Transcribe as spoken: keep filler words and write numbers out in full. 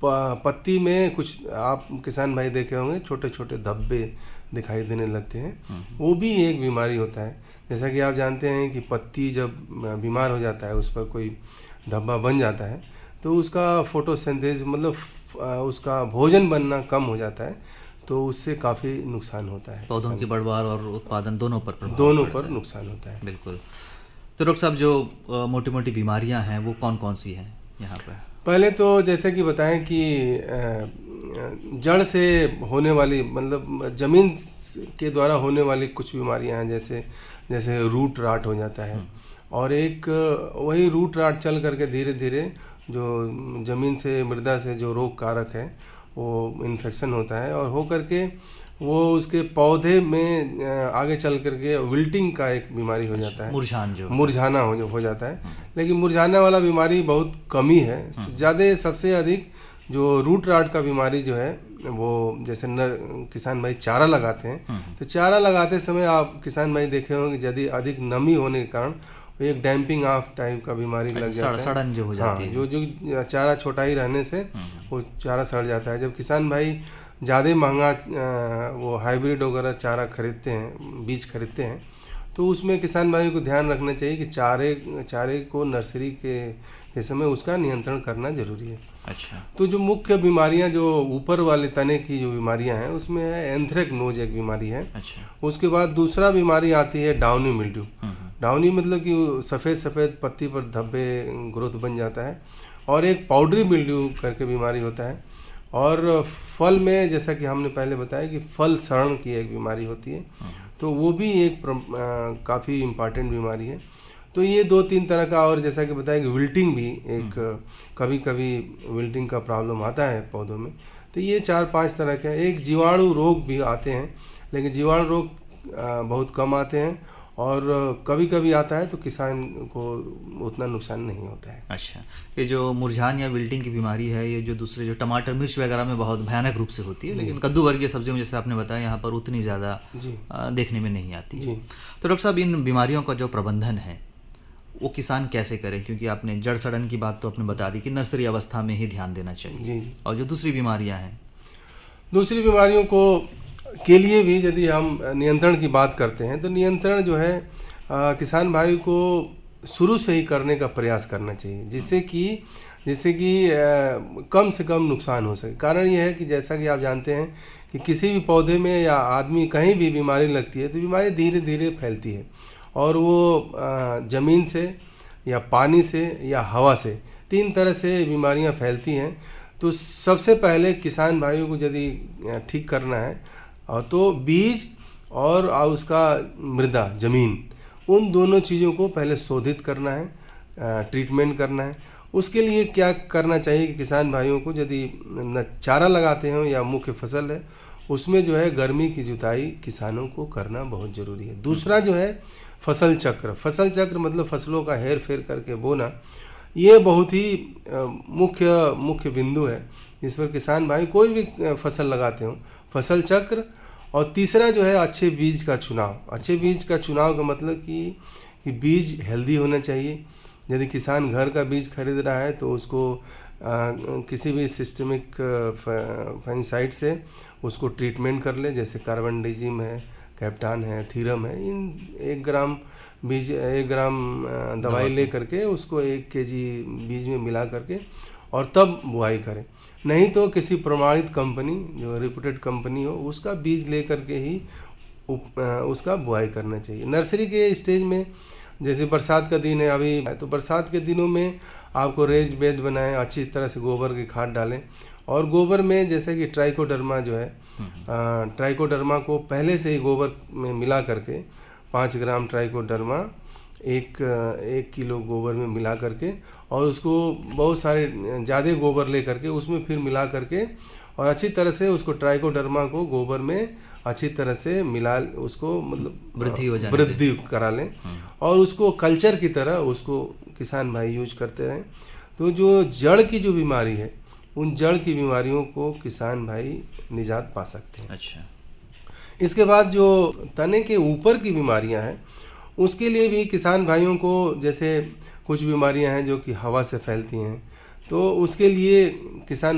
पत्ती में कुछ आप किसान भाई देखे होंगे छोटे छोटे धब्बे दिखाई देने लगते हैं, वो भी एक बीमारी होता है। जैसा कि आप जानते हैं कि पत्ती जब बीमार हो जाता है, उस पर कोई धब्बा बन जाता है, तो उसका फोटोसिंथेसिस मतलब उसका भोजन बनना कम हो जाता है, तो उससे काफ़ी नुकसान होता है। पौधों की बढ़वार और उत्पादन दोनों पर प्रभाव दोनों पर नुकसान होता है। बिल्कुल। तो डॉक्टर साहब, जो मोटी मोटी बीमारियां हैं वो कौन कौन सी हैं यहाँ पर? पहले तो जैसे कि बताएं कि जड़ से होने वाली मतलब ज़मीन के द्वारा होने वाली कुछ बीमारियां हैं, जैसे जैसे रूट राट हो जाता है, और एक वही रूट राट चल करके धीरे धीरे जो ज़मीन से मृदा से जो रोग कारक है वो इन्फेक्शन होता है, और हो करके वो उसके पौधे में आगे चल करके विल्टिंग का एक बीमारी हो जाता है, मुरझान जो मुरझाना हो हो जाता है। लेकिन मुरझाने वाला बीमारी बहुत कम ही है। ज़्यादा सबसे अधिक जो रूट राट का बीमारी जो है वो जैसे न किसान भाई चारा लगाते हैं, तो चारा लगाते समय आप किसान भाई देखे होंगे यदि अधिक नमी होने के कारण एक डैम्पिंग ऑफ टाइप का बीमारी लग जाता है, सड़न जो हो जाती है। जो जो चारा छोटाई रहने से वो चारा सड़ जाता है। जब किसान भाई ज़्यादा महंगा वो हाइब्रिड वगैरह चारा खरीदते हैं, बीज खरीदते हैं, तो उसमें किसान भाई को ध्यान रखना चाहिए कि चारे चारे को नर्सरी के के समय उसका नियंत्रण करना जरूरी है। अच्छा। तो जो मुख्य बीमारियां जो ऊपर वाले तने की जो बीमारियां हैं उसमें है एंथ्रेक्नोज एक बीमारी है। अच्छा। उसके बाद दूसरा बीमारी आती है डाउनी मिल्ड्यू। डाउनी मतलब कि सफ़ेद सफ़ेद पत्ती पर धब्बे ग्रोथ बन जाता है, और एक पाउडरी मिल्ड्यू करके बीमारी होता है। और फल में जैसा कि हमने पहले बताया कि फल सड़न की एक बीमारी होती है, तो वो भी एक काफ़ी इम्पॉर्टेंट बीमारी है। तो ये दो तीन तरह का, और जैसा कि बताया कि विल्टिंग भी एक कभी कभी विल्टिंग का प्रॉब्लम आता है पौधों में। तो ये चार पांच तरह के, एक जीवाणु रोग भी आते हैं, लेकिन जीवाणु रोग बहुत कम आते हैं, और कभी कभी आता है तो किसान को उतना नुकसान नहीं होता है। अच्छा। ये जो मुरझान या विल्टिंग की बीमारी है, ये जो दूसरे जो टमाटर मिर्च वगैरह में बहुत भयानक रूप से होती है, लेकिन कद्दू वर्गीय सब्जियों में जैसे आपने बताया यहाँ पर उतनी ज़्यादा देखने में नहीं आती है। तो डॉक्टर साहब, इन बीमारियों का जो प्रबंधन है वो किसान कैसे करें? क्योंकि आपने जड़ सड़न की बात तो आपने बता दी कि नर्सरी अवस्था में ही ध्यान देना चाहिए। जी जी। और जो दूसरी बीमारियां हैं, दूसरी बीमारियों को के लिए भी यदि हम नियंत्रण की बात करते हैं, तो नियंत्रण जो है आ, किसान भाई को शुरू से ही करने का प्रयास करना चाहिए, जिससे कि जिससे कि कम से कम नुकसान हो सके। कारण यह है कि जैसा कि आप जानते हैं कि किसी भी पौधे में या आदमी कहीं भी बीमारी लगती है तो बीमारी धीरे धीरे फैलती है, और वो ज़मीन से या पानी से या हवा से, तीन तरह से बीमारियां फैलती हैं। तो सबसे पहले किसान भाइयों को यदि ठीक करना है तो बीज और उसका मृदा ज़मीन, उन दोनों चीज़ों को पहले शोधित करना है, ट्रीटमेंट करना है। उसके लिए क्या करना चाहिए कि किसान भाइयों को यदि चारा लगाते हो या मुख्य फसल है, उसमें जो है गर्मी की जुताई किसानों को करना बहुत ज़रूरी है। दूसरा जो है फसल चक्र। फसल चक्र मतलब फसलों का हेर फेर करके बोना, ये बहुत ही मुख्य मुख्य बिंदु है जिस पर किसान भाई कोई भी फसल लगाते हो, फसल चक्र। और तीसरा जो है अच्छे बीज का चुनाव। अच्छे बीज का चुनाव का मतलब कि कि बीज हेल्दी होना चाहिए। यदि किसान घर का बीज खरीद रहा है तो उसको आ, किसी भी सिस्टमिक फंगिसाइड से उसको ट्रीटमेंट कर ले, जैसे कार्बनडिजिम है, कैप्टान है, थीरम है। इन एक ग्राम बीज एक ग्राम दवाई ले करके उसको एक केजी बीज में मिला करके और तब बुआई करें। नहीं तो किसी प्रमाणित कंपनी, जो रिप्यूटेड कंपनी हो, उसका बीज ले करके ही उप, उसका बुआई करना चाहिए। नर्सरी के स्टेज में जैसे बरसात का दिन है अभी, तो बरसात के दिनों में आपको रेज बेड बनाएं, अच्छी तरह से गोबर की खाद डालें। और गोबर में जैसे कि ट्राइकोडर्मा जो है, ट्राइकोडर्मा को पहले से ही गोबर में मिला करके पाँच ग्राम ट्राइकोडर्मा एक एक किलो गोबर में मिला करके, और उसको बहुत सारे ज़्यादा गोबर ले करके उसमें फिर मिला करके और अच्छी तरह से उसको ट्राइकोडर्मा को गोबर में अच्छी तरह से मिला, उसको मतलब वृद्धि हो जाए, वृद्धि करा लें, और उसको कल्चर की तरह उसको किसान भाई यूज करते रहें। तो जो जड़ की जो बीमारी है, उन जड़ की बीमारियों को किसान भाई निजात पा सकते हैं। अच्छा। इसके बाद जो तने के ऊपर की बीमारियां हैं, उसके लिए भी किसान भाइयों को, जैसे कुछ बीमारियां हैं जो कि हवा से फैलती हैं, तो उसके लिए किसान